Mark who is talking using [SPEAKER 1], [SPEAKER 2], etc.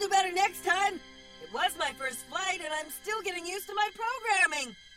[SPEAKER 1] do better next time. It was my first flight, and I'm still getting used to my programming.